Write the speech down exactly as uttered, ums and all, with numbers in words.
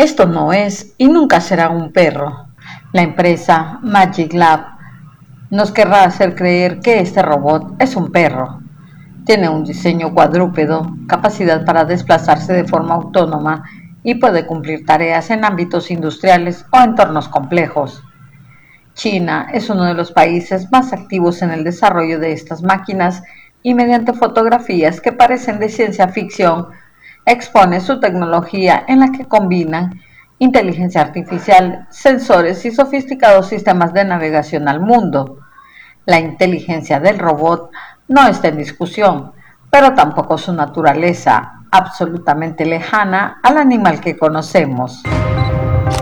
Esto no es y nunca será un perro. La empresa Magic Lab nos querrá hacer creer que este robot es un perro. Tiene un diseño cuadrúpedo, capacidad para desplazarse de forma autónoma y puede cumplir tareas en ámbitos industriales o entornos complejos. China es uno de los países más activos en el desarrollo de estas máquinas y mediante fotografías que parecen de ciencia ficción, expone su tecnología en la que combinan inteligencia artificial, sensores y sofisticados sistemas de navegación al mundo. La inteligencia del robot no está en discusión, pero tampoco su naturaleza, absolutamente lejana al animal que conocemos.